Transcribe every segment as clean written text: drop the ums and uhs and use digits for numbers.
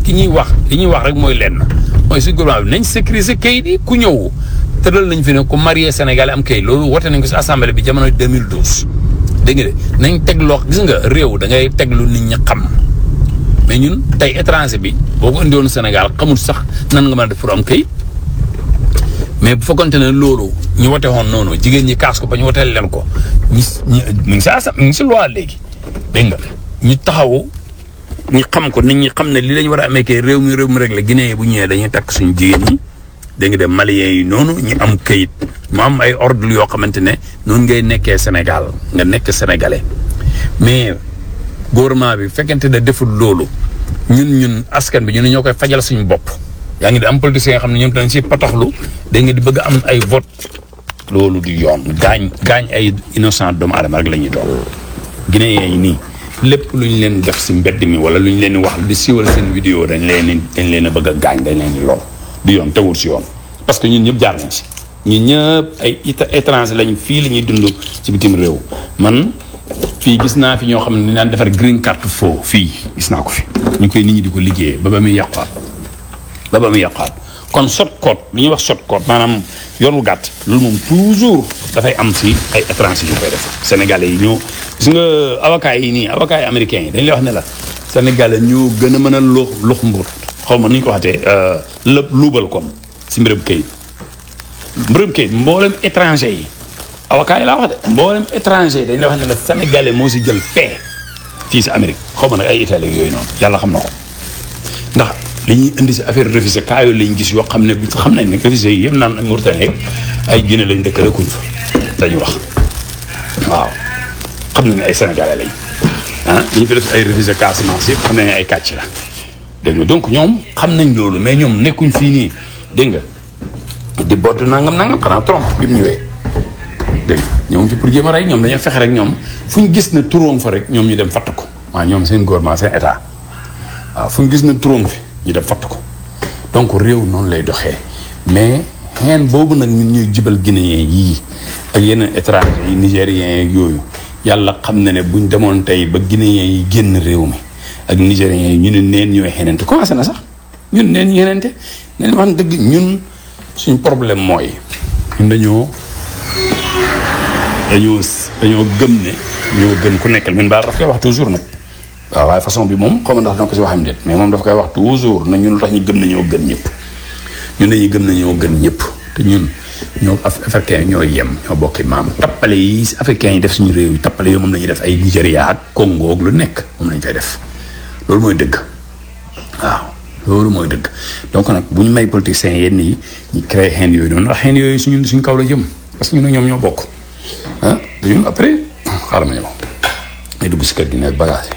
ki ñuy wax li ñuy wax rek mooy lenn mooy suñu gouvernement bi nañ sécuriser kayit yi ku ñëw tëral nañ fi ne ku marié Sénégal am kayit loolu wote nañ ko si assemblée bi jamono 2012 dégg nga de nañ teg loo gis nga réew da ngay teg lu nit ñi xam mais ñun tey étranger bi boo ko indiwoon Sénégal xamul sax nan nga mën a def pour am kayit mais bu fekkonte ne loolu ñu wote woon noonu jigéen ñi kaas ko ba ñu woteel leen ko ñu ngi si loi léegi dégg nga ñu taxaw ñu xam ko nit ñi xam ne li lañ war a amee kay réew mi rek la Guinée bu ñëwee dañuy takk suñu jigéen ñi dégg nga de Maliens yi noonu ñu am kayit mu am ay ordre yoo xamante ne noonu ngay nekkee Sénégal nga nekk sénégalais mais gouvernement bi fekkente ne deful loolu ñun askan bi ñu ne ñoo koy fajal suñu bopp. yaa ngi di am politiciens yoo xam ne ñoom dañ si pataxlu da nga di bëgg am ay vote loolu du yoon gaañ ay innocent doomu aadama rek la ñuy doon Guinéens yi nii lépp lu ñu leen def si mbedd mi wala lu ñu leen di wax di siiwal seen vidéo dañ leen a bëgg a gaañ dañ leen di lool du yoon tewul si yoon parce que ñun ñëpp jaar nañ si ñun ñëpp ay étranger lañ fii la ñuy dund ci bitim réew man fii gis naa fi ñoo xam ne daan defar green card faux fii gis naa ko fi ñu koy nit ñi di ko liggéeyee ba muy yàqaat kon shortcut li ñuy wax shortcut maanaam yoonu gàtt loolu moom toujours dafay am si ay étranger yu koy def sénégalais yi ñoo gis nga avocats yi nii avocats yi américains yi dañ lay wax ne la sénégalais ñoo gën a mën a lux mbur xaw ma nu ñu ko waxatee lépp luubal kon si mbirum kayit mboolem étranger yi avocats yi laa wax de mboolem étranger dañ lay wax ne la sénégalais moo si jël fii si Amérique xaw ma nag ay Italie yooyu noonu yàlla xam na ko ndax li ñuy indi si affaire réfugié kaa yooyu lañ gis yoo xam ne xam nañ ne réfugié yi yëpp naan ak Mauritanie ay Guinée lañ dëkk rekuñ fa dañu wax waaw xam nañ ne ay sénégalais lañ li ñu fi def ay réfugié Casamance yëpp xam nañ ne ay kàcc la dégg nga donc ñoom xam nañ loolu mais ñoom nekkuñ fii nii dégg nga di bodd nangam xanaa Trump bi mu ñëwee dégg nga ñoom ci pour jéem a rey ñoom dañoo fexe rek ñoom fu ñu gis ne turóom fa rek ñoom ñu dem fatt ko waaw ñoom seen gouvernement seen état waaw fu ñu gis ne turóom fi ñu def fatt ko donc réew noonu lay doxee mais xeen boobu nag ñun ñuy jibal guinéen yii ak yeneen étranger yi nigériens yi yooyu yàlla xam na ne buñ demoon tey ba guinéen yi génn réew mi ak nigériens yi ñu ne neen ñooy xenente commencé na sax ñun neen ñu xenente neen wax dëgg ñun suñ problème mooy ñun dañoo gëm ne ñoo gën ku nekkal ñun baal daf koy wax toujours nag waaw waaye façon bi moom xaw ma ndax danga ko si waxam déet mais moom daf koy wax toujours na ñun lu tax ñu gëm nañoo gën ñëpp ñun dañuy gëm nañoo gën ñëpp te ñun ñoo africain ñoo yem ñoo bokki maam tappale yi africain yi def suñu réew yi tappale yooyu moom lañuy def ay Nigéria ak Congo ak lu nekk moom lañ fay def loolu mooy dëgg waaw loolu mooy dëgg donc nag bu ñu may politiciens yenn yi ñu créé xeen yooyu noonu ndax xeen yooyu suñ kaw la jëm parce que ñun ñoom ñoo bokk ñun après xaaral ma ñëw may dugg si kër gi ne bagage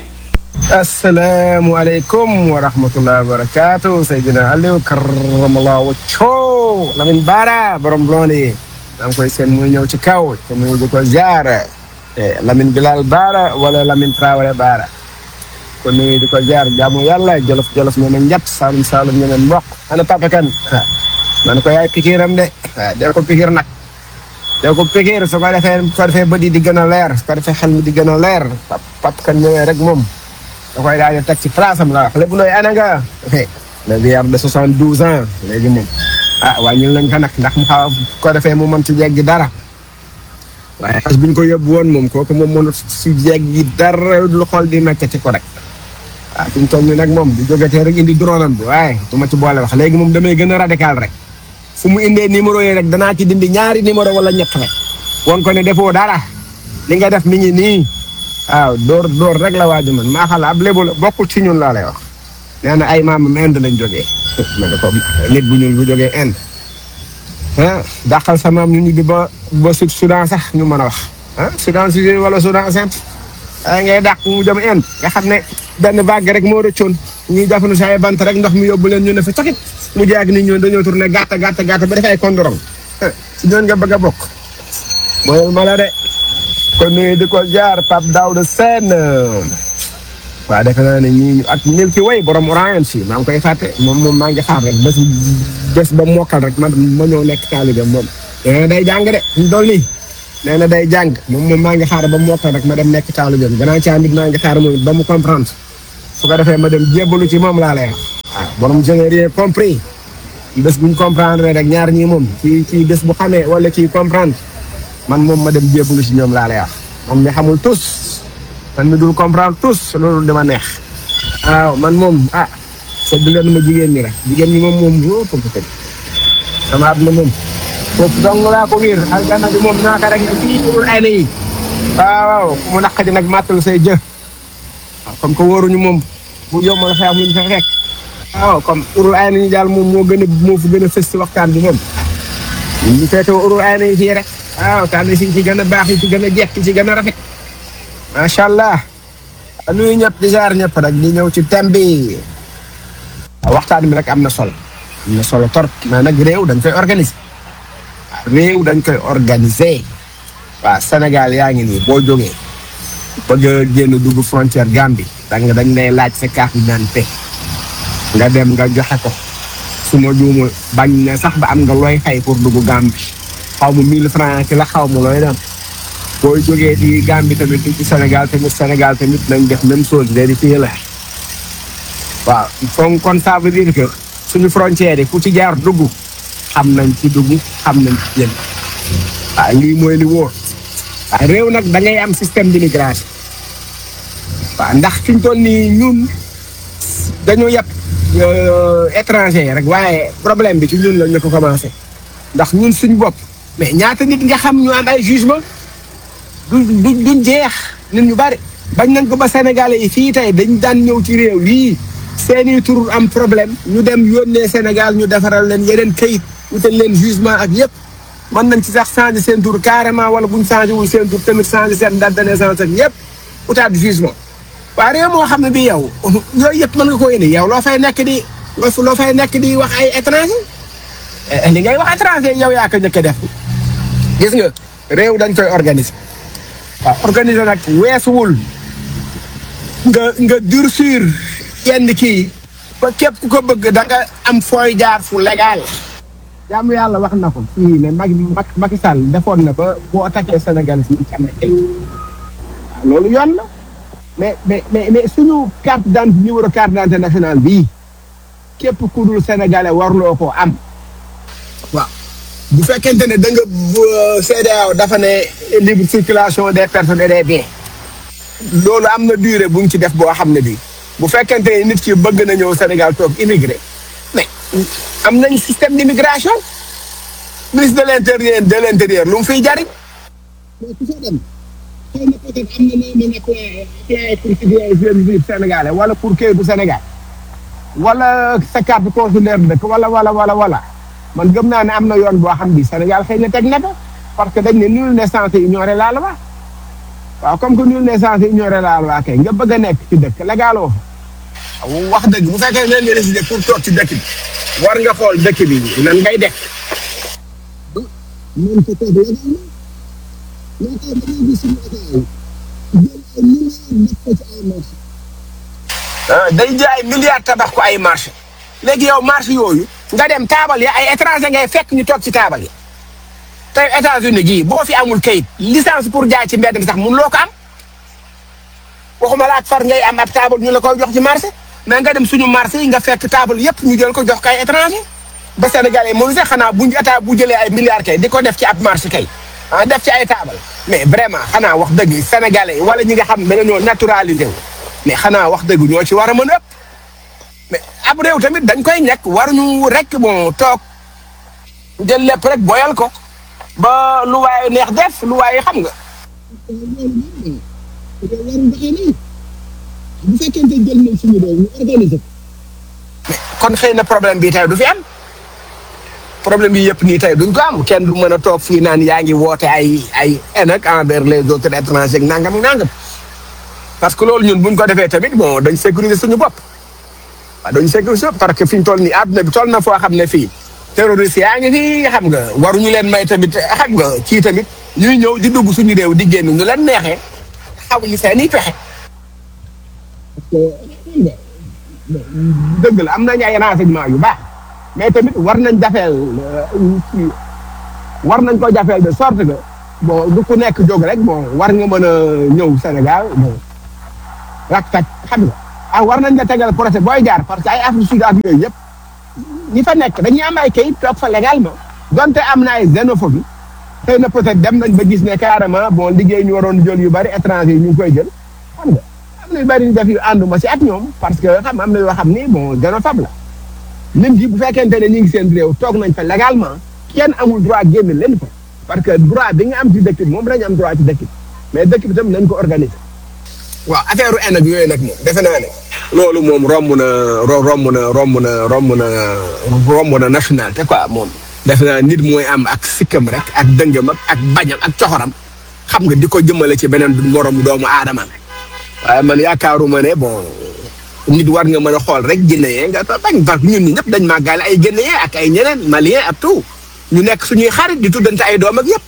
asalaamaaleykum wa rahmatulah wa barakaatu Seydina Aliou karamallahu wajhahu Lamine Bara borom looli da nga koy seen muy ñëw ci kaw te muy di ko ziar Lamine Bilal Bara wala Lamine Traoré Bara kon nuyu di ko ziar jaamu yàlla jolof ñoo ne njat saalum ñoo ne mboq ana Papa Kane man ko yaay pikiram de del ko pikir nag del ko pikir su ko defee bët yi di gën a leer su ko defee xel mi di gën a leer Papa Kane ñëwee rek moom da koy daal di teg ci place am la wax lépp nooy ana nga le vieillard de 72 ans léegi moom wàññil nañ ko nag ndax mu xaw ko defee mu mën ci jéggi dara waaye xas buñ ko yóbbu woon moom kooku moom mënut si jéggi dara lu xool di metti ko rek fi mu toll nii nag moom bu jógetee rek indi drone am bi waaye du ma ci boole wax léegi moom damay gën a radical rek fu mu indee numéro yi rek danaa ci dindi ñaari numéro wala ñett rek won ko ne defoo dara li nga def mi ngi nii waaw dóor rek la waaju man maa xala ab lébu la bokkul ci ñun laa lay wax nee na ay maamam Inde lañ jógee ma ne ko nit bu ñuul bu jógee Inde dàqal sa maam ñu ñibbi ba Soudan sax ñu mën a wax Soudan Sud wala Soudan Centre ngay dàq mu jëm Inde nga xam ne benn vague rek moo rëccoon ñuy jàppanu sa ay bant rek ndox mi yóbbu leen ñu ne fa cakit mu jaag nit ñoon dañoo tourné gàtt ba def ay kondorong si ñoon nga bëgg a bokk mooy ma la de kon nuyu di ko jaar Pape Daouda Sène waaw defe naa ne ñii ak Milky Way borom Orion si maa ngi koy fàtte moom maa ngi xaar rek bés ba mokkal rek ma ñëw nekk taalibe moom nee na day jàng de ñu dool nii nee na day jàng moom maa ngi xaar ba mokkal rek ma dem nekk taalibe gannaaw caa nit maa ngi xaar moom ba mu comprendre su ko defee ma dem jébbalu ci moom laa lay wax waaw borom je n'ai rien compris bés bu ñu comprendre rek ñaar ñii moom ci bés bu xamee wala kii comprendre man moom ma dem jébbalu si ñoom laa lay wax moom mi xamul tous man mi dul comprendre tous loolu dama neex waaw man moom sedd leen ma jigéen ñi rek jigéen ñi moom yoo pëgg sama àdduna moom foofu dong laa ko wiir aljanna bi moom naa ko rek fii urul ay na yi waaw mu naqadi nag màttal say jë waaw comme que wóoruñu moom bu yombal xeex muñu fa fekk waaw comme urul ay na ñu daal moom moo fi gën a fës ci waxtaan bi moom ñu feetoo urul ay na yi fii rek waaw tànn si ci gën a baax yi ci gën a jekk ci gën a rafet macha allah nuyu ñëpp di jaar ñëpp rek di ñëw ci thème bi waxtaan bi rek am na solo torop mais nag réew dañ koy organiser waaw Sénégal yaa ngi nii boo jógee bëgg a génn dugg frontière Gambie dañ lay laaj sa carte d'identité nga dem nga joxe ko su ma juumul bañ ne sax ba am nga looy xay pour dugg Gambie xaw ma 1000 francs ci la xaw ma looy dem boo jógee ci Gambie tamit ci Sénégal tamit nañ def même chose vérifier la waaw kon ça veut dire que suñu frontière yi ku ci jaar dugg xam nañ ci dugg xam nañ ci génn waaw lii mooy li wóor waaw réew nag da ngay am système d'immigration waaw ndax fi ñu toll nii ñun dañoo yàpp étranger yi rek waaye problème bi ci ñun la ñu ko commencé ndax ñun suñ bopp mais ñaata nit nga xam ñu am ay jugement duñ jeex nit ñu bari bañ nañ ko ba Sénégalais yi fii tey dañ daan ñëw ci réew lii seeni tur am problème ñu dem yónnee Sénégal ñu defaral leen yeneen kayit wutal leen jugement ak yëpp mën nañ ci sax changer seen tur carrément wala buñ changé wul seen tur tamit changer seen date de naissance ak yëpp utaat jugement waaye réew moo xam ne bi yow yooyu yëpp mën nga ko indi yow loo fay nekk di wax ay étranger li ngay wax étranger yow yaa ko njëkk a def gis nga réew dañ koy organiser waaw organiser nag weesuwul nga durcir yenn kii ba képp ku ko bëgg da nga am fooy jaar fu légal jaamu yàlla wax na ko fii ne Macky Sall defoon na ba boo attaqué Sénégal si am na loolu yoon la mais suñu carte d'identité numéro carte d'identité nationale bii képp ku dul sénégalais warloo ko am waaw bu fekkente ne da nga CEDEAO dafa ne libre circulation des personnes et des biens loolu am na durée bu ñu ci def boo xam ne bii bu fekkente ne nit ki bëgg na ñëw Sénégal toog immigré mais am nañ système d'immigration ministre de l'intérieur lu mu fiy jariñ mais ku fa dem xëy na peut-être am na loo mën a appliquer pour citoyen sénégalais wala pour kër bu Sénégal wala sa carte consulaire dëkk wala man gëm naa ne am na yoon boo xam bi Sénégal xëy na teg na ko parce que dañ ne nul n'est censé ignorer la loi waaw comme que nul n'est censé ignorer la loi kay nga bëgg a nekk ci dëkk légaloo fa wax dëgg bu fekkee ne nga décidé pour toog ci dëkk bi war nga xool dëkk bi nan ngay def man ko toog légalement mais tey da ngay gis suñu état yi jël ay milliards def ko ci ay marché day jaay milliards tabax ko ay marché léegi yow marché yooyu nga dem taabal yi ay étranger ngay fekk ñu toog ci taabal yi tey États-Unis gii boo fi amul kayit licence pour jaay ci mbedd mi sax mun loo ko am waxuma la ak far ngay am ab taabal ñu la koy jox ci marché mais nga dem suñu marché yi nga fekk taabal yëpp ñu jël ko jox kay étranger ba Sénégalais mënu sax xanaa buñ état bu jëlee ay milliards kay di ko def ci ab marché kay def ci ay taabal mais vraiment xanaa wax dëgg Sénégalais wala ñi nga xam ne dañoo naturalisé wu mais xanaa wax dëgg ñoo ci war a mën a ëpp mais ab réew tamit dañ koy nekk waruñu rek bon toog jël lépp rek boyal ko ba lu waaye neex def lu waaye xam nga. bu fekkente jël nañ suñu réew ñu organiser mais kon xëy na problème bi tey du fi am problème yi yëpp nii tey duñ ko am kenn du mën a toog fii naan yaa ngi woote ay haine envers les autres étrangers nangam parce que loolu ñun buñ ko defee tamit bon dañ sécuriser suñu bopp waaw dañ sécuriser parce que fi ñu toll nii àdduna bi toll na foo xam ne fii terroriste yaa ngi fi xam nga waruñu leen may tamit xam nga kii tamit ñuy ñëw di dugg suñu réew di génn ñu leen neexee xamuñu seeni pexe. dëgg la am nañ ay renseignement yu baax mais tamit war nañ ko jafeel de sorte que bon du ku nekk jóg rek bon war nga mën a ñëw Sénégal bon rak tak xam nga war nañ la tegal procès booy jaar parce que ay Afrique Sud ak yooyu yëpp ñi fa nekk dañuy am ay kayit toog fa légalement donte am na ay xénophobie xëy na peut-être dem nañ ba gis ne carrément bon liggéey ñu waroon jël yu bari étranger ñu ngi koy jël xam nga am na yu bari ñu def yu ànduma si ak ñoom parce que am na yoo xam ni bon xénophobe la nit yi bu fekkente ne ñu ngi seen réew toog nañ fa légalement kenn amul droit génn leen fa parce que droit bi nga am ci dëkk bi moom lañ am droit ci dëkk bi mais dëkk bi tam nañ ko organiser. waaw affaire u nag yooyu nag moom defe naa ne loolu moom romb na nationalité quoi moom defe naa nit mooy am ak sikkam rek ak dëngam ak bañam ak coxoram xam nga di ko jëmale ci beneen moromu doomu aadama waaye man yaakaaruma ne bon nit war nga mën a xool rek Guinéen nga bañ parce que ñun ñi ñëpp dañ màggaale ay Guinéen ak ay ñeneen Malien ak tout ñu nekk suñuy xarit di tuddante ay doom ak yëpp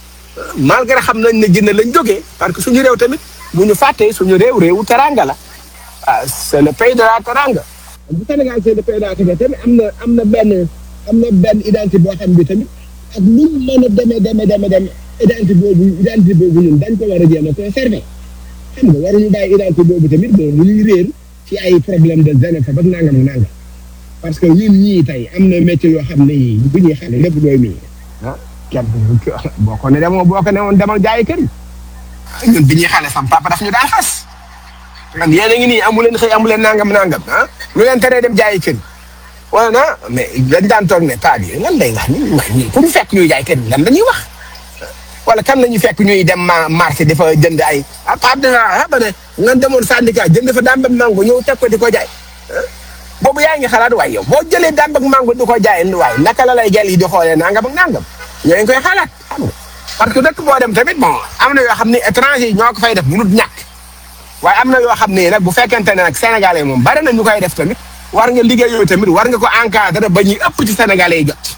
malgré xam nañ ne Guinée lañ jógee parce que suñu réew tamit bu ñu fàttee suñu réewu teranga la ah c'est le pays de la teranga bu Sénégal c'est le pays de la teranga tamit am na benn identité boo xam bi tamit ak lu mu mën a demee identité boobu ñun dañ ko war a jéem a conserver xam nga waruñu bàyyi identité boobu tamit bon lu ñuy réer ci ay problème de xénophobie ak nangam parce que ñun ñii tey am na métier yoo xam ne bu ñuy xale lépp dooy mii ah kenn boo ko ne woon demal jaayi kër yi ñun bi ñuy xale sam papa daf ñu daan xas man yéen a ngi nii amu leen xëy amu leen nangam ah lu leen teree dem jaayi kër yi wala na mais dañ daan toog ne paa bi lan lay wax ni ku ñu fekk ñuy jaay kër yi lan la ñuy wax wala kan la ñu fekk ñuy dem marché dafa jënd ay paa ba ne nga demoon syndicat jënd fa dàmbak mango ñëw teg ko di ko jaay boobu yaa ngi xalaat waaye yow boo jëlee dàmbak mango di ko jaay waaye naka la lay gel yi di xoolee nangam ak nangam ñoo ngi koy xalaat xam nga parce que dëkk boo dem tamit bon am na yoo xam ne étranger yi ñoo ko fay def mënut ñàkk waaye am na yoo xam ne nag bu fekkente ne nag sénégalais moom bari na ñu koy def tamit war nga liggéey yooyu tamit war nga ko encadrer ba ñuy ëpp ci sénégalais yi jot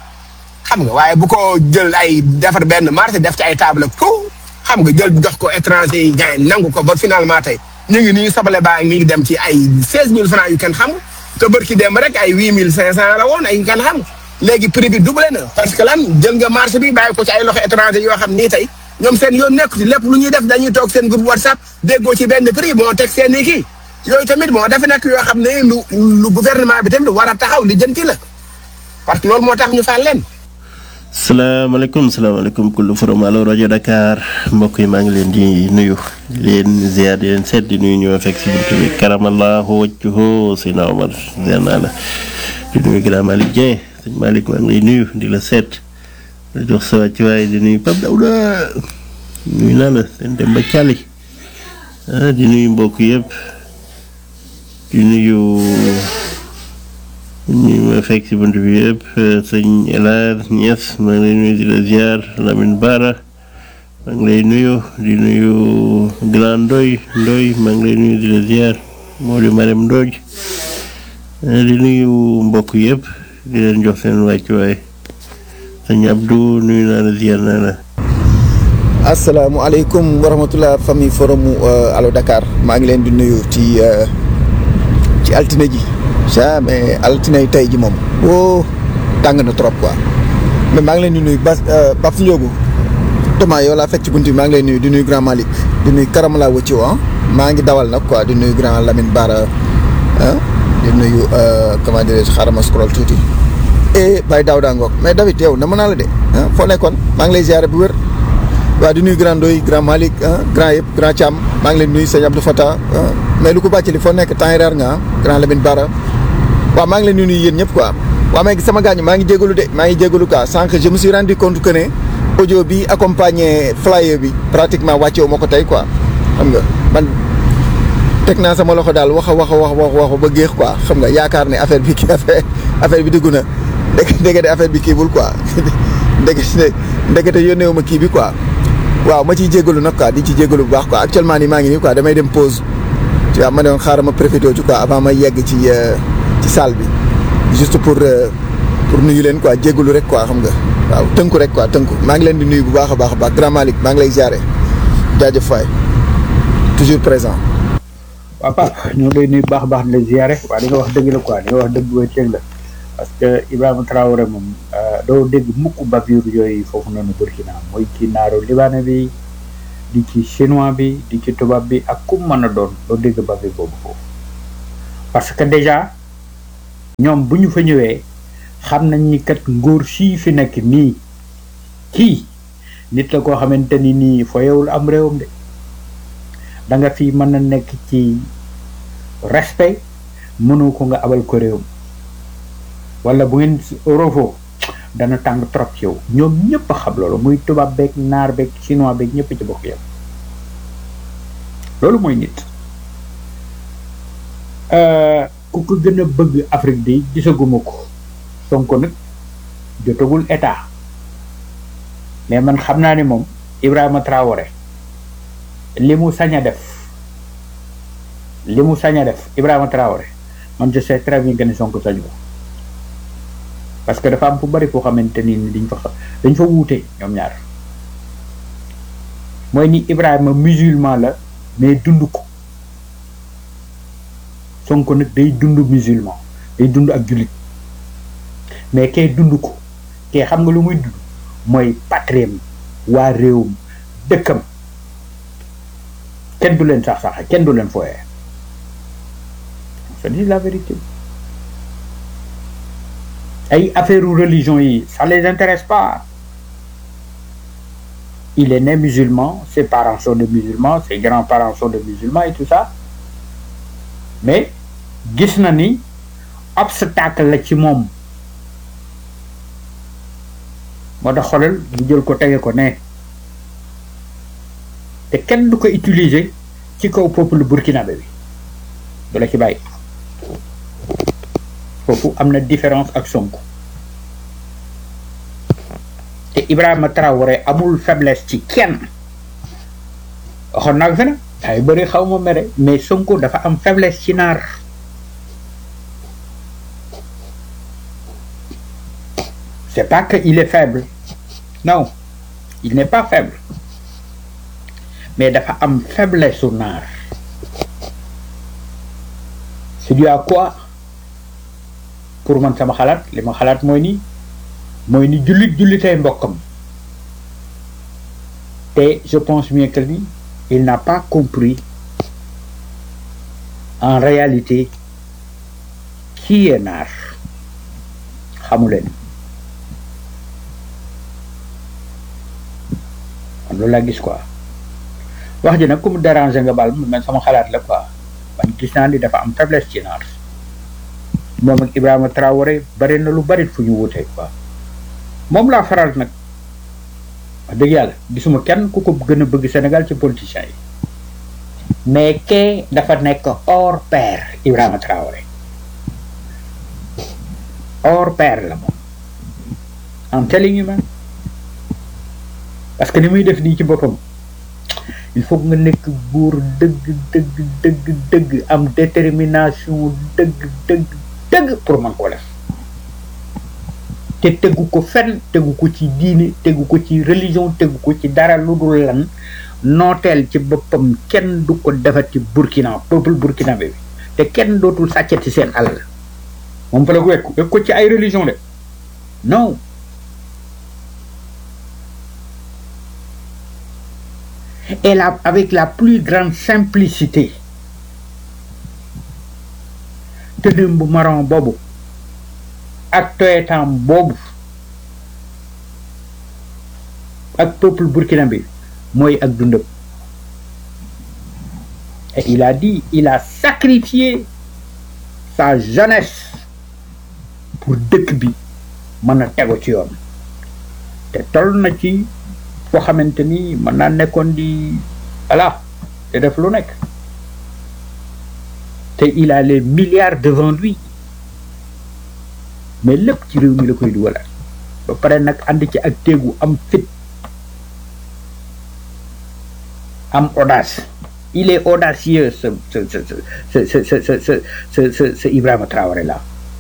xam nga waaye bu ko jël ay defar benn marché def ci ay table ak tout xam nga jël jox ko étranger yi gars nangu ko ba finalement tey ñu ngi nii sabale baa mi ngi dem ci ay 16000 francs yu kenn xam te bërki dem rek ay 8500 la woon ay kenn xam léegi prix bi doublé na parce que lan jël nga marché bi bàyyi ko ci ay loxo étranger yoo xam nii tey ñoom seen yoon nekk ci lépp lu ñuy def dañuy toog seen groupe WhatsApp déggoo ci benn prix moo teg seen i kii yooyu tamit moo dafa nekk yoo xam ne lu gouvernement bi tamit war a taxaw li jënti la parce que loolu moo tax ñu fal leen. salaamaaleykum kullu forum Allo rajo Dakar mbokk yi maa ngi leen di nuyu leen ziar di leen seet di nuyu ñoo fekk si buntu bi karamallahu wajhuhu Seydina Omar ziar naa la di nuyu grand Malick Dieng sëñ Malick maa ngi lay nuyu di la seet di jox sa wàccuwaay di nuyu Pape Daouda nuyu naa la seen dem ba Thiali di nuyu mbokk yëpp di nuyu ñi ma fekk si buntu bi yëpp sëñ El Hadj Niass maa ngi lay nuyu di la ziar Lamine Bara maa ngi lay nuyu di nuyu grand Ndoy maa ngi lay nuyu di la ziar Modou Marème Ndoj di nuyu mbokk yëpp di leen jox seen wàccuwaay sëñ Abdou nuyu naa la ziar naa la. asalaamaaleykum wa rahmatulah famille forum Allo Dakar maa ngi leen di nuyu ci altine ji mais altine yi tey ji moom tàng na trop quoi mais maa ngi leen di nuyu Babs Ndiogu Thomas yow laa fekk ci buntu bi maa ngi leen nuyu di nuyu grand Malick di nuyu Karamala Waccio maa ngi dawal nag quoi di nuyu grand Lamine Bara di nuyu comment dirais-je xaaral ma scroll tuuti et Baye Daouda Ngok mais David yow na mën naa la de foo nekkoon maa ngi lay ziare bu wér. waaw di nuyu grand Ndoye grand Malick grand yëpp grand Thiam maa ngi leen nuyu sëñ Abdou Fata mais lu ko bàccali foo nekk temps yi reer nga grand Lamine Bara waaw maa ngi leen nuyu yéen ñëpp quoi waaw mais sama gaañu maa ngi jégalu de maa ngi jégalu quoi sànq je me suis rendu compte que ne audio bi accompagné flyer bi pratiquement wàccewu ma ko tey quoi xam nga man teg naa sama loxo daal wax ba géex quoi xam nga yaakaar ne affaire bi kii affaire bi dugg na ndekete affaire bi kiibul quoi ndekete yónneewu ma kii bi quoi waaw ma ciy jégalu nag quoi di ci jégalu bu baax quoi actuellement nii maa ngi nii quoi damay dem pause tu vois ma ne woon xaaral ma profité ci quoi avant ma yegg ci salle bi juste pour nuyu leen quoi jégalu rek quoi xam nga waaw tënku rek quoi tënku maa ngi leen di nuyu bu baax a baax grand Malick maa ngi lay ziare jaajëf Faye toujours présent. waaw Pape ñoo ngi lay nuyu bu baax a baax di la ziare waaw li nga wax dëgg la quoi li nga wax dëgg wér la parce que Ibrahima Traoré moom doo dégg mukk bavure yooyu foofu noonu Burkina mooy ci naaru libaane bi di ci chinois bi di ci tubaab bi ak ku mën a doon doo dégg bavure boobu foofu parce que déjà ñoom bu ñu fa ñëwee xam nañ ni kat ngóor sii fi nekk nii kii nit la koo xamante ni nii foyewul am réewam de da nga fi mën a nekk ci respect mënoo ko nga abal ko réewam wala bu ngeen rofoo dana tàng trop ci yow ñoom ñëpp a xam loolu muy tubaab beeg naar beeg chinois beeg ñëpp ci bokk yow loolu mooy nit ku ko gën a bëgg Afrique de gisaguma ko Sonko nag jotagul état mais man xam naa ni moom Ibrahima Traoré li mu sañ a def Ibrahima Traoré man je sais très bien que ni Sonko sañu ko parce que dafa am fu bari foo xamante ni dañ fa wuute ñoom ñaar mooy ni Ibrahima musulman la mais dund ko Sonko nag day dund musulman day dund ak jullit mais kay dund ko kay xam nga lu muy dund mooy patriem waa réewum dëkkam kenn du leen sax kenn du leen fooyee c'est la vérité ay affaire religion yi ça les intéresse pas. Il est né musulman, ses parents sont des musulmans, ses grands-parents sont des musulmans et tout ça. Mais gis na ni obstacle la ci moom moo tax xoolal ñu jël ko tege ko ne te kenn du ko utiliser ci kaw peuple burkinabé bi du la ci bàyyi foofu am na différence ak Sonko te Ibrahima Traoré amul faiblesse ci kenn waxoon naa ko fi nag ay bëri xaw ma mere mais Sonko dafa am faiblesse ci naar c'est pas que il est faible non il n'est pas faible mais dafa am faiblesse su naar c'est dû à quoi pour man sama xalaat li ma xalaat mooy ni jullitay mbokkam te je pense bien que lui il n'a pas compris en réalité qui est naar xamu leen loolu laa gis quoi wax ji nag ku mu déranger nga baal man sama xalaat la quoi man gis naa ni dafa am faiblesse ci naar moom ak Ibrahima Traoré bari na lu bari fu ñu wutee quoi moom laa faral nag wax dëgg yàlla gisuma kenn ku ko gën a bëgg Sénégal ci politiciens yi mais kee dafa nekk hors pair Ibrahima Traoré hors pair la moom I'm telling you man parce que ni muy def nii ci boppam il faut nga nekk góor dëgg am détermination dëgg pour man ko def te tegu ko fenn tegu ko ci diine tegu ko ci religion tegu ko ci dara lu dul lan nooteel ci boppam kenn du ko defati Burkina peuple burkinabé bi te kenn dootul sàccati seen alal moom fa la ko wekk ko ci ay religion de non et là avec la plus grande simplicité tëddëm bu marron boobu ak toyetam boobu ak peuple burkinabé mooy ak dundam et il a dit il a sacrifié sa jeunesse pour dëkk bi mën a tegu ci yoon te toll na ci foo xamante ni mën naa nekkoon di voilà te def lu nekk te il a les milliards devant lui mais lépp ci réew mi la koy dugalal ba pare nag ànd ci ak téegu am fit am audace il est audacieux ce Ibrahima Traoré là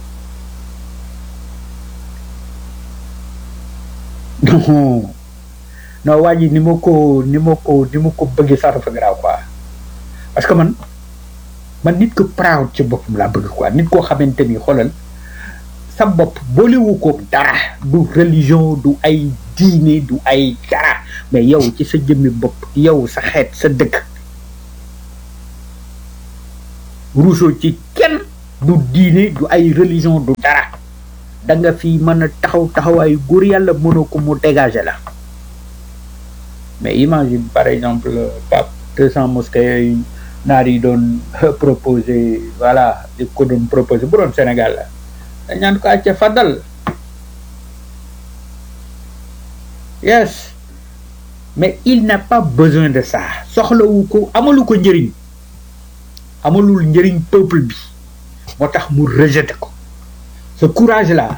non waa ji ni ma ko bëggee sax dafa garaaw quoi parce que man nit ko proud ci boppam laa bëgg quoi nit koo xamante ni xoolal sa bopp boolewu ko dara du religion du ay diine du ay dara mais yow ci sa jëmmi bopp yow sa xeet sa dëkk ruusoo ci kenn du diine du ay religion du dara da nga fi mën a taxawaayu góor yàlla mënoo ko mu dégager la mais imagine par exemple Pape 200 mosquées yooyu naar yi doon proposer voilà di ko doon proposer bu doon Sénégal la dañ naan ko acca fadal yes mais il n'a pas besoin de ça soxlawu ko amalu ko njëriñ amalul njëriñ peuple bi moo tax mu rejeté ko ce courage là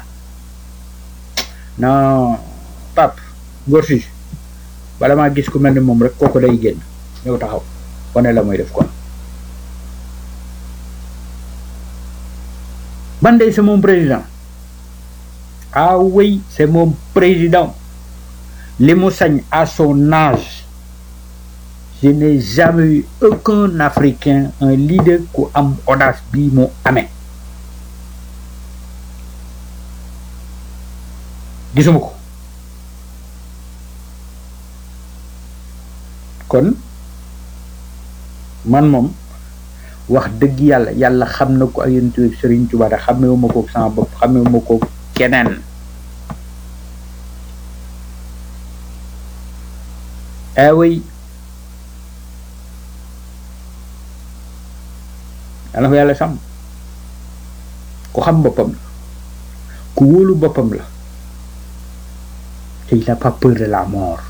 non Pape ngor si bala maa gis ku mel ni moom rek kooku day génn ñëw taxaw wane la mooy def quoi man de c'est mon président ah oui c'est mon président li mu sañ à son âge je n'ai jamais eu aucun Africain un leader ku am audace bii mu amee gisuma ko kon man moom wax dëgg yàlla yàlla xam na ko ak yéen tuuti Serigne Touba da xamewuma ko sama bopp xamewuma ko keneen oui yàlla ko yàlla sàmm ku xam boppam la ku wóolu boppam la te il n'a pas peur de la mort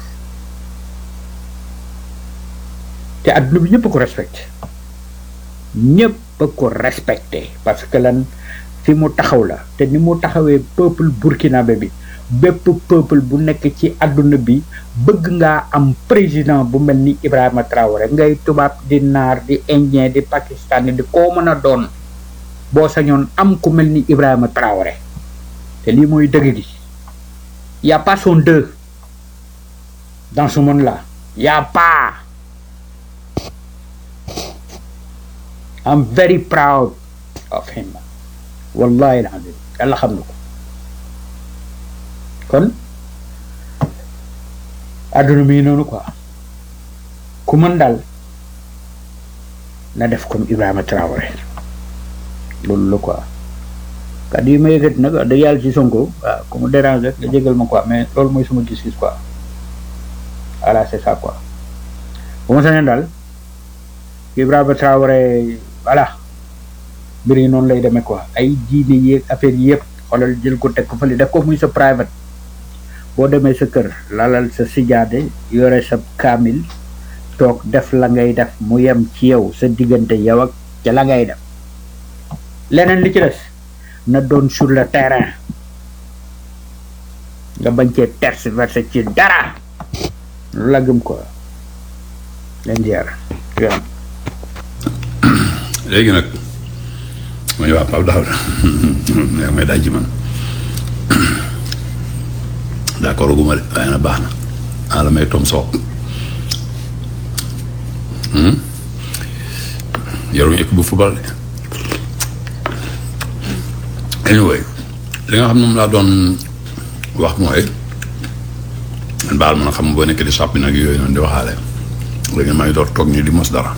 te adduna bi ñëpp a ko respecté ñëpp a ko respecté parce que lan fi mu taxaw la te ni mu taxawee peuple burkinabé bi bépp peuple bu nekk ci adduna bi bëgg ngaa am président bu mel ni Ibrahima Traoré ngay tubaab di naar di indien di pakistani di koo mën a doon boo sañoon am ku mel ni Ibrahima Traoré te lii mooy dëgg gi y a pas son deux dans ce monde là y a pas. I'm very proud of him wallahi alazim yàlla xam na ko kon adduna mi noonu quoi ku mën daal na def comme Ibrahima Traoré loolu la quoi kàddu yi ma yëkkati nag da yàlla ci Sonko waaw ku mu dérange rek nga jégal ma quoi mais loolu mooy suma gis-gis quoi voilà c'est ça quoi bu ma sañoon daal Ibrahima Traoré voilà mbir yi noonu lay demee quoi ay diine yeeg affaire yi yëpp xoolal jël ko teg ko fële def ko muy sa private boo demee sa kër lalal sa sijaade yore sa kaamil toog def la ngay def mu yem ci yow sa diggante yow ak ca la ngay def leneen li ci des na doon sur le terrain nga bañ cee tergiverser ci dara lu la gëm quoi leen ziar léegi nag ma ñu waa Pape Daouda yaa may daj man d'accord guma de waaye na baax na la may tom soog yoruñu équipe bu football de anyway li nga xam ne moom laa doon wax mooy baal ma xam boo nekk di sàppi nag yooyu noonu di waxaale léegi maa ngi door toog nii di mos dara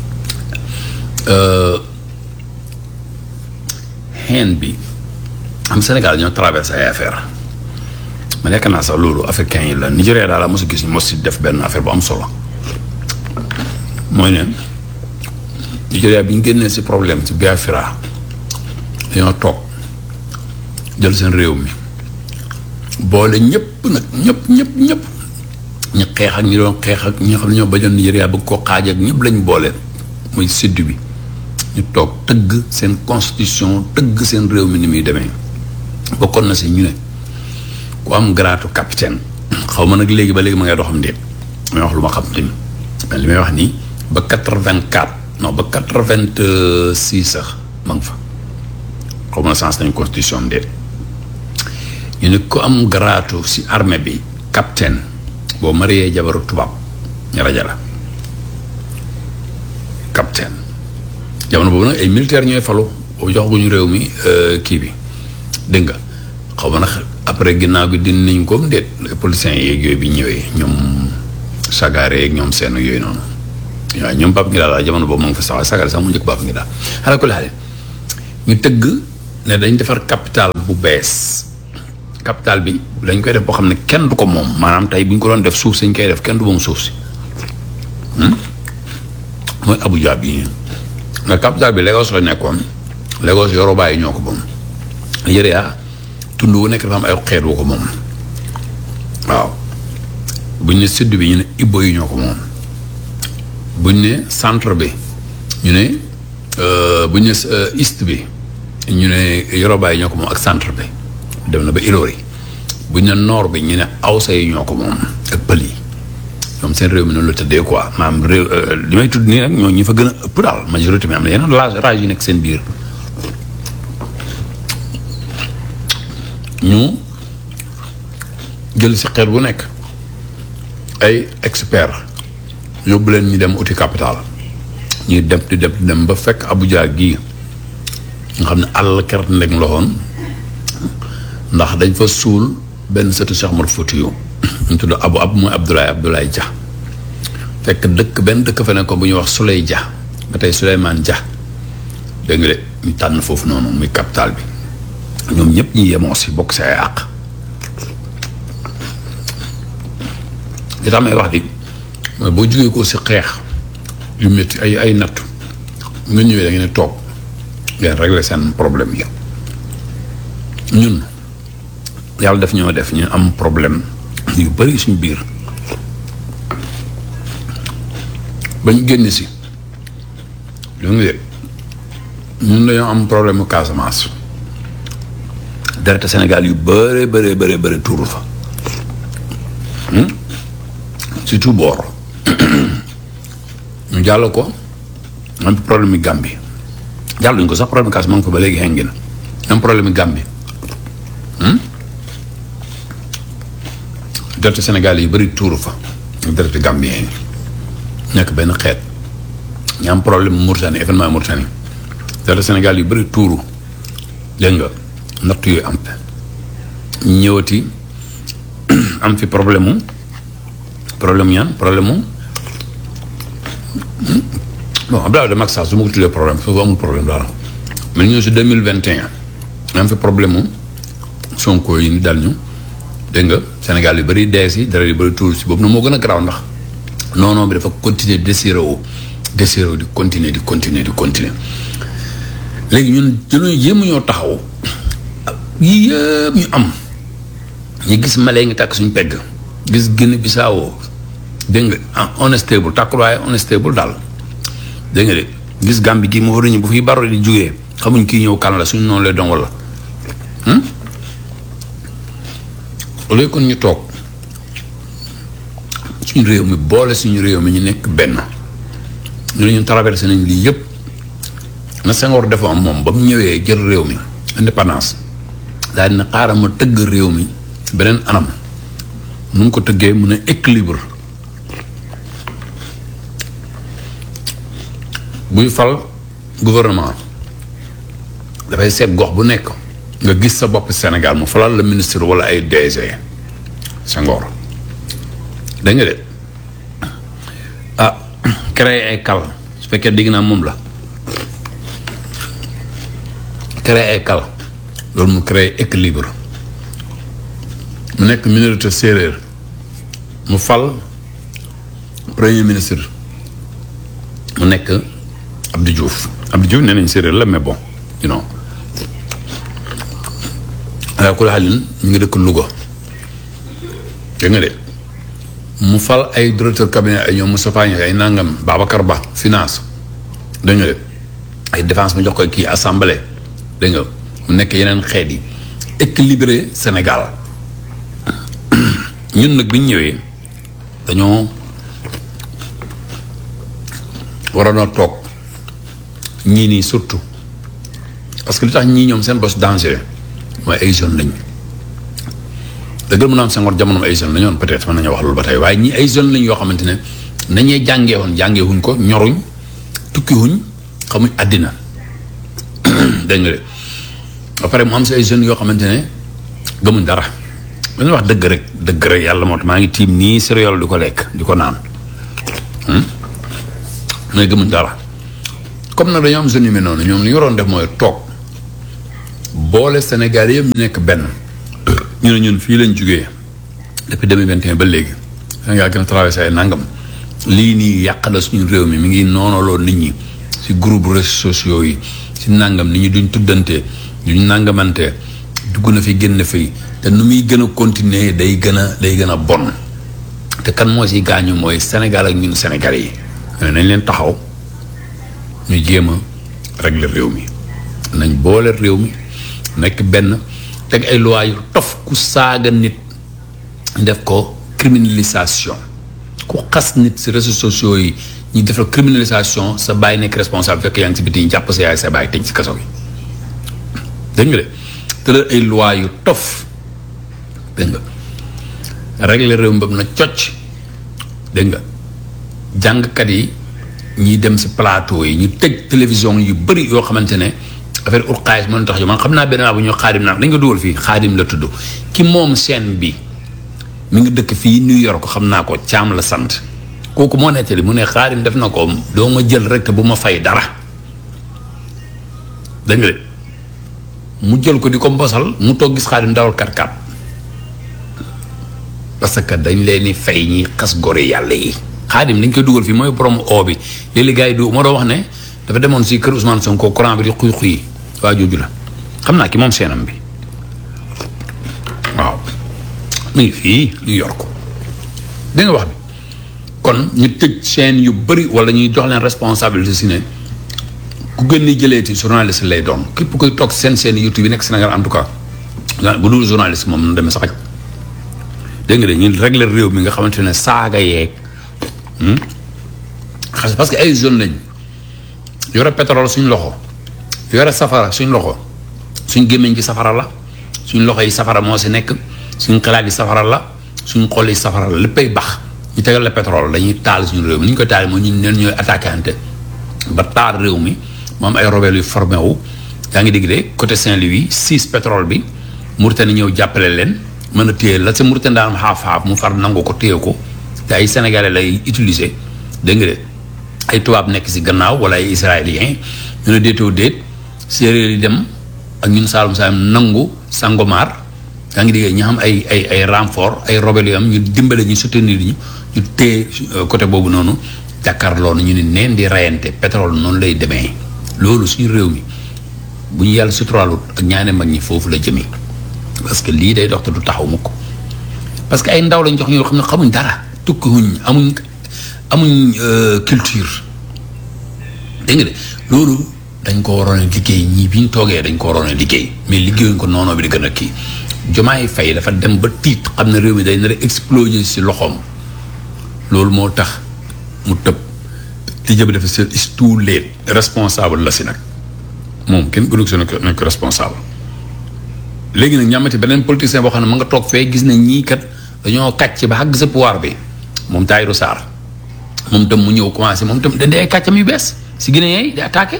xeen bi am Sénégal ñoo traversé ay affaire ma nekk naa sax loolu africain yi la Nigéria daal la mos a gis ñu mos si def benn affaire bu am solo mooy ne Nigéria bi ñu génnee si problème si Biafra dañoo toog jël seen réew mi boole ñëpp nag ñëpp ñu xeex ak ñi doon xeex ak ñi xam ne ñoo bañoon Nigéria bëgg koo xaaj ak ñëpp lañ boole muy sud bi ñu toog tëgg seen constitution tëgg seen réew mi ni muy demee bokkoon na si ñu ne ku am garaatu capitaine xaw ma nag léegi ba léegi ma ngay doxam déet may wax lu ma xam tamit mais li may wax nii ba 84 non ba 86 sax ma nga fa xaw ma na sens nañu constitution déet ñu ne ku am garaatu si armée bi capitaine boo mariee jabaru tubaab ñu raja la capitaine jamono boobu nag ay militaire ñooy falu boobu jox guñu réew mi kii bi dégg nga xaw ma nag après ginnaaw gi din nañ ko déet policiers yeeg yooyu bi ñëwee ñoom Sagare yeeg ñoom seen yooyu noonu waaw ñoom Pape ngi daal jamono boobu ma ngi fa sax Sagare sax mu njëkk Pape ngi daal xanaa ko laale ñu tëgg ne dañ defar capital bu bees capital bi dañ koy def boo xam ne kenn du ko moom maanaam tey bu ñu ko doon def suuf sañ koy def kenn du moom suuf si mooy Abuja bi nga capital bi Lagos la nekkoon Lagos Yoruba yi ñoo ko moom Nigeria tund wu nekk dafa am ay xeet wu ko moom waaw buñ ne sud bi ñu ne Igbo yi ñoo ko moom buñ ne centre bi ñu ne buñ ne east bi ñu ne Yoruba yi ñoo ko moom ak centre bi dem na ba Ilori buñ ne nord bi ñu ne Hausa yi ñoo ko moom ak pël yi ñoom seen réew mi noonu la tëddee quoi maanaam réew li may tudd nii nag ñoo ñi fa gën a ëpp daal majorité mi am na yeneen rage yi nekk seen biir ñu jël si xeet bu nekk ay expert yóbbu leen ñu dem uti capital ñuy dem di dem ba fekk Abuja gii nga xam ne àll kert ndeg loxoon ndax dañ fa suul benn sëtu Cheikh Omar Foutiyou ñu tudd ab mooy Abdoulaye Dia fekk benn dëkk fa ne ko bu ñuy wax Souley Dia ba tey Souleymane Dia dégg nga de ñu tànn foofu noonu muy capital bi ñoom ñëpp ñi yemoo si bokk si ay àq li tax may wax di mooy boo jógee ko si xeex yu métti ay nattu nga ñëwee da ngeen ne toog ngeen régler seen problème yi ñun yàlla def ñoo def ñu am problème yu bari suñ biir bañ génn si dégg nga ñun dañoo am problème mu Casamance deret Sénégal yu bëri tuuru fa surtout boor ñu jàll ko am problème yi Gambie jàlluñ ko sax problème Casamance fa ba léegi xengi na am problème yi Gambie deret Sénégal yi bëri tuuru fa deret Gambien yi nekk benn xeet ñu am problème Mauritanie événement Mauritanie deret Sénégal yu bëri tuuru dégg nga natt yooyu am ñëwati am fi problème mu bon Abdoulaye de Macky Sall su ma ko tuddee problème foofu amul problème daal mais ñëw si 2021 am fi problème mu Sonko yi ni dal ñu dégg nga Sénégal yu bëri dee si dara yu bëri tuuru si boobu na moo gën a garaaw ndax non bi dafa continuer desiré di continuer léegi ñun jëluñu jéem ñoo taxaw yii yëpp ñu am ñu gis Mali ngi tàkk suñu pegg gis Guinée Bissau dégg nga unstable tàkkul waaye unstable daal dégg nga de gis Gambie gii mu waruñu bu fi baro di jógee xamuñ kii ñëw kan la suñu noonu lay doon wala loolu kon ñu toog suñu réew mi boole suñu réew mi ñu nekk benn ñu ne ñun traversé nañ lii yëpp na Senghor defoon moom ba mu ñëwee jël réew mi indépendance daal dina xaaral ma tëgg réew mi beneen anam nu mu ko tëggee mu ne équilibre buy fal gouvernement dafay seet gox bu nekk nga gis sa bopp Sénégal mu falal la ministre wala ay DG Senghor dégg nga de créer ay kal su fekkee dégg naa moom la créer ay kal loolu mu créer équilibre mu nekk minorité séeréer mu fal premier ministre mu nekk Abdou Diouf nee nañ séeréer la mais bon you know ala kulli xaalin ñu ngi dëkk Louga dégg nga de mu fal ay directeur cabinet ay ñoom Moustapha Niasse ay nangam Babacar Ba finance dégg nga de ay défense mu jox ko kii assemblée dégg nga mu nekk yeneen xeet yi équilibré Sénégal ñun nag bi ñu ñëwee dañoo waroon a toog ñii nii surtout parce que li tax ñii ñoom seen bos danger mooy ay jeunes lañ dëggal mu naam Senghor jamono ay jeunes lañoon peut-être mën nañu wax loolu ba tey waaye ñii ay jeunes lañ yoo xamante ne nañee jàngeewuñ ko ñoruñ tukkiwuñ xamuñ àddina dégg nga de ba pare mu am si ay jeunes yoo xamante ne gëmuñ dara dañuy wax dëgg rek yàlla moo tax maa ngi tiim nii céréale di ko lekk di ko naan mais gëmuñ dara comme nag dañoo am jeunes yu mel noonu ñoom li ñu waroon def mooy toog boole Sénégal yëpp ñu nekk benn ñu ne ñun fii lañ jugee depuis 2021 ba léegi Sénégal gën a traversé ay nangam lii nii yàq la suñu réew mi ngi noonaloo nit ñi si groupe réseaux sociaux yi si nangam nit ñi duñ tuddante duñ nangamante dugg na fi génn fi te nu muy gën a continuer day gën a bon te kan moo si gaañu mooy Sénégal ak ñun Sénégalais yi nañ leen taxaw ñu jéem a régler réew mi nañ boole réew mi nekk benn teg ay loi yu tof ku saaga nit def ko criminalisation ku xas nit si réseaux sociaux yi ñu def la criminalisation sa bàyyi nekk responsable fekk yaa ngi si biti ñu jàpp sa yaay sa bàyyi tëj si kaso bi dégg nga de te la ay loi yu tof dégg nga régler réew mi ba na cocc dégg nga jàngkat yi ñiy dem si plateau yi ñu tëj télévision yu bëri yoo xamante ne affaire ut xaalis mën tax jo man xam naa benn waa bu ñu xaadim naan dañ ko dugal fii xaadim la tudd ki moom chaîne bi mi ngi dëkk fii New York xam naa ko Caam la sant kooku moo nettali mu ne xaadim def na ko doo ma jël rek te bu ma fay dara dégg nga mu jël ko di ko mbosal mu toog gis xaadim dawal kat parce que dañ leen di fay ñi xas gore yàlla yi xaadim dañ koy dugal fii mooy borom oo bi léeg-léeg gars yi du moo doon wax ne dafa demoon si kër Ousmane Sonko courant bi di xuy xuy waa jooju la xam naa ki moom seenam bi waaw mu ngi fii New York dégg nga wax bi kon ñu tëj chaîne yu bëri wala ñuy jox leen responsabilité si ne ku gën ni jëleeti journaliste lay doon képp koy toog seen YouTube yi nekk Sénégal en tout cas bu dul journaliste moom na demee sax dégg nga de ñu régler réew mi nga xamante ne saaga yeeg parce que ay zone lañ yore pétrole suñ loxo yore safara suñ loxo suñ gémmiñ gi safara la suñ loxo yi safara moo si nekk suñ xalaat yi safara la suñ xol yi safara la léppay bax ñu tegal la pétrole dañuy taal suñu réew mi ni ñu koy taal mooy ñun neen ñooy attaquante ba taal réew mi moom ay rebelle yu formé wu yaa ngi dégg de côté Saint-Louis 6 pétrole bi Mauritanie ñëw jàppale leen mën a téye la sa Mauritanie daan xaaf-xaaf mu far nangu ko téye ko te ay sénégalais lay utiliser dégg nga de ay tubaab nekk si gannaaw wala ay israéliens ñu ne déetoo déet séeréer yi dem ak ñun Saalum Saalum nangu Sangomar yaa ngi dégg ñu xam ay renfort ay rebelle yu am ñu dimbale ñu soutenir ñu téye côté boobu noonu jàkkaarloo na ñu ne neen di rayante pétrole noonu lay demee loolu suñu réew mi bu ñu yàlla suturaalut ak ñaane mag ñi foofu la jëmee parce que lii day dox te du taxaw mukk parce que ay ndaw lañ jox ñoo xam ne xamuñ dara tukkiwuñ amuñ culture dégg nga de loolu dañ ko waroon a liggéey ñii bi ñu toogee dañ ko waroon a liggéey mais liggéeyuñ ko noonu bi di gën a kii Diomaye Faye dafa dem ba tiit xam ne réew mi day nar a exploser si loxoom loolu moo tax mu tëb li jëm dafa seet is too late responsable la si nag moom kenn gënu si nekk responsable léegi nag ñamati beneen politicien boo xam ne ma nga toog fee gis ne ñii kat dañoo kàcc ba àgg sa pouvoir bi moom Tahirou Sarr moom tam mu ñëw commencé moom tam dañ ay kàccam yu bees si Guinée yi di attaqué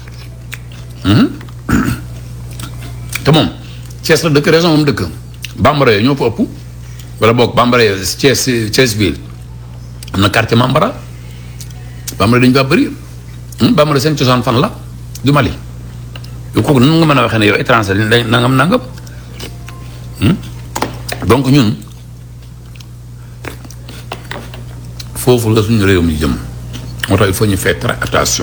te moom Thiès la dëkk région moom dëkk Bambara yooyu ñoo fa ëpp wala boog Bambara yooyu Thiès ville am na quartier Mambara Bambara dañu fa bëri Bambara seen cosaan fan la du Mali yow kooku nan nga mën a waxee ne yow étranger dañ nangam donc ñun foofu la suñu réew mi jëm moo tax il faut ñu faire très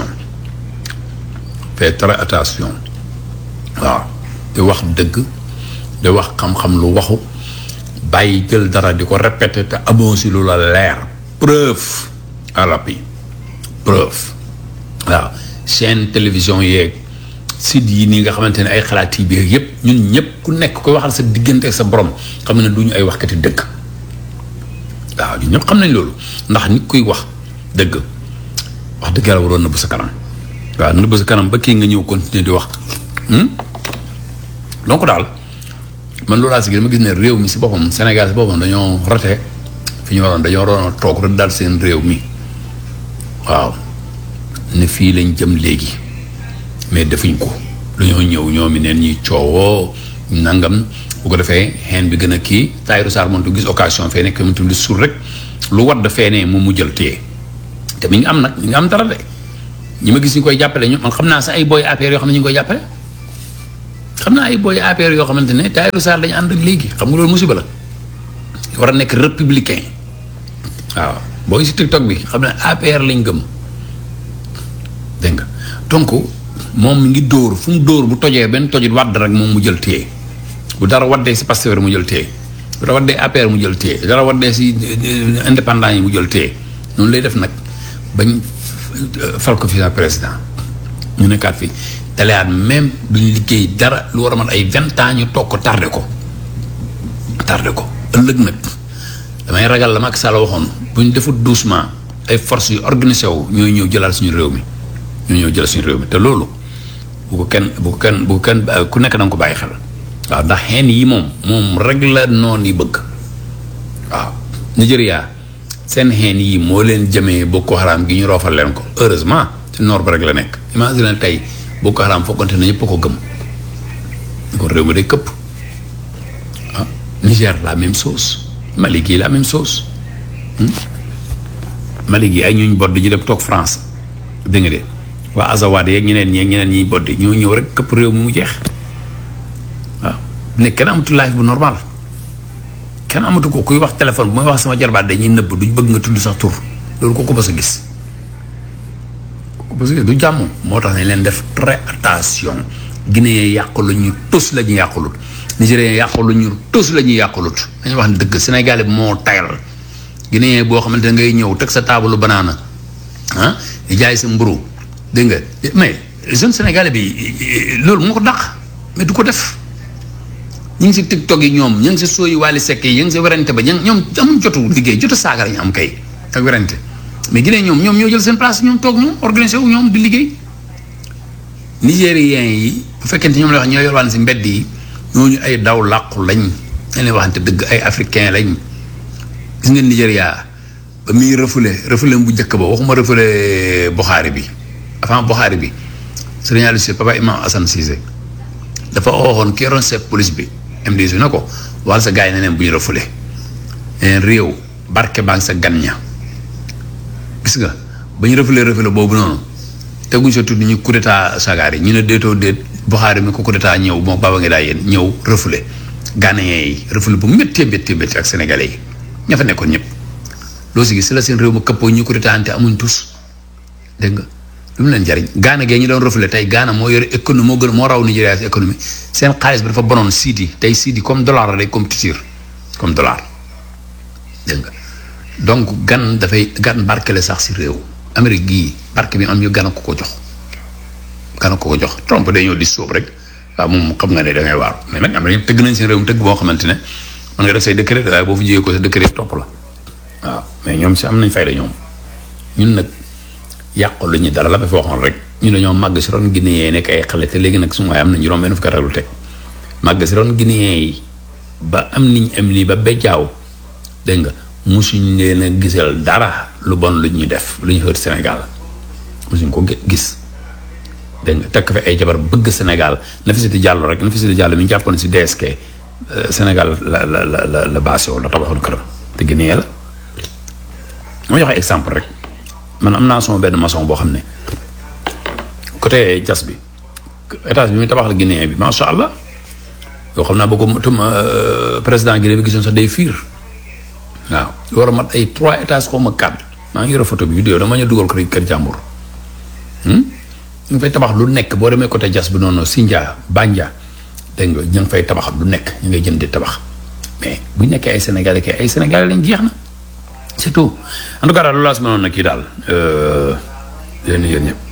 attention waaw di wax dëgg di wax xam-xam lu waxu bàyyi jël dara di ko répéter te amoo si lu la leer preuve à l'appui preuve waaw chaîne télévision yeeg site yi nii nga xamante ne ay xalaat yi biir yëpp ñun ñëpp ku nekk koy waxal sa diggante ak sa borom xam ne du ñu ay waxkati dëgg waaw ñun ñëpp xam nañ loolu ndax nit kuy wax dëgg wax dëgg yàlla waroon nëbb sa kanam waaw nëbb sa kanam ba kii nga ñëw continuer di wax donc daal man loolu laa si gis ma gis ne réew mi si boppam Sénégal si boppam dañoo raté fi ñu waroon dañoo waroon a toog rek daal seen réew mi waaw ne fii lañ jëm léegi mais defuñ ko dañoo ñëw ñoomi neen ñuy coowoo nangam bu ko defee xeen bi gën a kii Tahirou Sarr moom tu gis occasion fee nekk mu li sur rek lu war da feenee moom mu jël téye te mi ngi am nag mi ngi am dara de ñi ma gis ñu koy jàppale ñu man xam naa sax ay boy APR yoo xam ne ñu ngi koy jàppale xam naa ay booy APR yoo xamante ne Tahirou Sarr lañu ànd ak léegi xam nga loolu musiba la war a nekk républicain waaw booy si TikTok bi xam ne APR lañ gëm dégg nga donc moom mi ngi dóor fu mu dóor bu tojee benn tojit wadd rek moom mu jël téye bu dara waddee si Pastef mu jël téye bu dara waddee APR mu jël téye bu dara waddee si indépendant yi mu jël téye noonu lay def nag bañ fal ko fi président ñu nekkaat fi teleyaat même duñ liggéey dara lu war a mën ay 20 ans ñu toog ko tardé ko ëllëg nag damay ragal la Macky Sall waxoon bu ñu defut doucement ay forces yu organisé wu ñooy ñëw jëlaat suñu réew mi te loolu bu ko kenn ku nekk da nga ko bàyyi xel waaw ndax xeen yi moom rek la noon yi bëgg waaw Nigeria seen xeen yi moo leen jëmee Boko Haram gi ñu roofal leen ko heureusement ci nord ba rek la nekk imagine tey Boko Haram foogante na ñëpp a ko gëm kon réew mi day këpp ah Niger la même chose Mali gi la même chose Mali gi ay ñuñ bodd ji dem toog France dégg nga de waa Azawad yeeg ñeneen ñi boddi ñoo ñëw rek këpp réew mi mu jeex waaw ne kenn amatu life bu normal kenn amatu ko kuy wax téléphone bu may wax sama jarbaat dañuy nëbb duñ bëgg nga tudd sax tur loolu ko bës a gis du jàmm moo tax ne leen def très attention Guinée yàqulu ñu tus la ñu yàqulut Nigérien yàqulu ñu tus la ñu yàqulut dañu wax ne dëgg Sénégalais bi moo tayal Guinée boo xamante ne ngay ñëw teg sa taabalu banaana ah di jaay sa mburu dégg nga mais jeune Sénégalais bi loolu moo ko dàq mais du ko def ñu ngi si TikTok yi ñoom ñu ngi si sooyi Wally Seck yi ñu ngi si werante ba ñoom amuñ jotu liggéey jotu saaga la ñu am kay ak werante mais Guinée ñoom ñoo jël seen place ñoom toog ñoom organisé wu ñoom di liggéey Nigériens yi bu fekkente ñoom la wax ñoo yorwaan si mbedd yi ñooñu ay daw làqu lañ dañ leen waxante dëgg ay africain lañ gis ngeen Nigéria ba muy refoulé bu njëkk ba waxuma refoulé Buhari bi avant Buhari bi Serigne Aliou Cissé papa Imam Assane Cissé dafa waxoon ki yoroon chef police bi MDC na ko wala sa gars yi ne neen bu ñu refoulé neen réew barke baa ngi sa gan ña gis nga ba ñu refoulé boobu noonu teguñ sa tudd ñu coup d'état Sagari ñu ne déetoo déet Buhari mi ko coup d'état ñëw moom baba nga daa yéen ñëw refoulé Ghanéens yi refoulé bu méttee ak sénégalais yi ña fa nekkoon ñëpp loo si gis si la seen réew ma këppoo ñu coup d'état ante amuñ tous dégg nga lu mu leen jariñ Ghana gee ñu doon refoulé tey Ghana moo yore économie moo raw Nigéria si économie seen xaalis bi dafa bonoon siidi tey siidi comme dollar la day compétir comme dollar dégg nga donc gan barkele sax si réew Amérique gii barke bi am ñu gan ko jox Trump day ñëw di sóob rek waaw moom xam nga ne da ngay waaru mais nag am na ñëpp tëgg nañ seen réew tëgg boo xamante ne mën nga def say décret waaye boo fi jiyee ko sa décret topp la waaw mais ñoom si am nañ fayda ñoom ñun nag yàqu lu ñu dara la ba fi waxoon rek ñu dañoo màgg si ron Guinéen yi nekk ay xale te léegi nag su ma am na juróom benn fukki at lu teg màgg si ron Guinéen yi ba am niñ am lii ba bejjaaw dégg nga musuñ leen a gisal dara lu bon lu ñu def lu ñu xër Sénégal musuñ ko gis dégg nga tekk fi ay jabar bëgg Sénégal Nafissatou Diallo rek Nafissatou Diallo mi ñu jàppoon si DSK Sénégal la basé woon la tabaxoon këram te Guinée la ma joxe exemple rek man am naa sama benn maçon boo xam ne côté jas bi étage bi muy tabax la Guinée bi macha allah yoo xam naa boo ko président Guinée bi gisoon sax day fiir waaw lu war a mat ay 3 étages xaw ma 4 maa ngi yore photo bi vidéo dama ñu dugal ko kër jàmbur ñu ngi fay tabax lu nekk boo demee côté jas bi noonu Sindia Bandia dégg nga ñu ngi fay tabax lu nekk ñu ngay jënd di tabax mais bu ñu nekkee ay Sénégalais kay ay Sénégalais lañ jeex na c'est tout en tout cas daal loolu laa si mënoon na kii daal yéen ñëpp